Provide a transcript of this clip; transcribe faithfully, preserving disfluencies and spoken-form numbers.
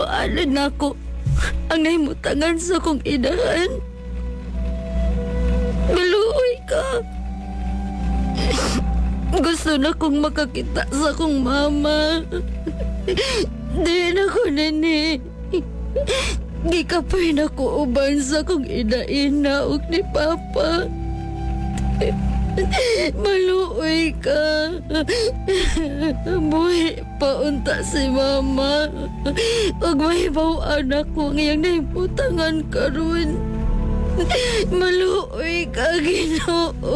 Bawaanan nako ang nahimutangan sa kong inahan. Maluoy ka. Gusto na kong makakita sa kong mama. Di na ko nini. Gikapay na ko uban sa kong ina-ina ug ni Papa. Maluoy ka. Buhi paunta si mama. Ug mahibawaan ako ngayang nahimutangan karon. Maluoy ka, Ginoo.